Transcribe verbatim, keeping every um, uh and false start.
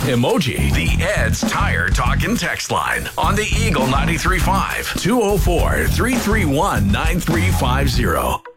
emoji. The Ed's Tire Talkin' text line on the Eagle ninety-three point five, two oh four, three three one, nine three five zero.